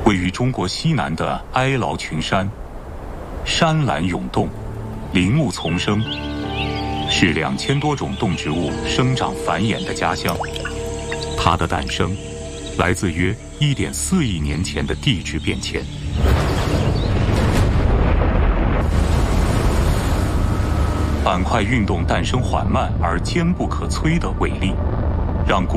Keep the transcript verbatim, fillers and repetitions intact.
位于中国西南的哀牢群山，山岚涌动，林木丛生，是两千多种动植物生长繁衍的家乡。它的诞生来自约一点四亿年前的地质变迁。板块运动诞生缓慢而坚不可摧的伟力，让古